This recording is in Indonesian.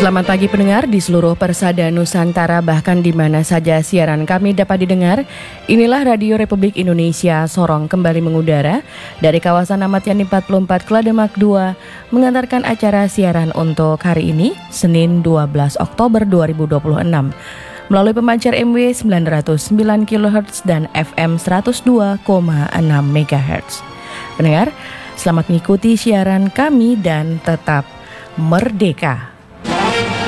Selamat pagi pendengar di seluruh persada Nusantara, bahkan di mana saja siaran kami dapat didengar. Inilah Radio Republik Indonesia Sorong kembali mengudara dari kawasan Ahmad Yani 44 Klademak 2, mengantarkan acara siaran untuk hari ini, Senin 12 Oktober 2026. Melalui pemancar MW 909 kHz dan FM 102,6 MHz. Pendengar, selamat mengikuti siaran kami dan tetap merdeka.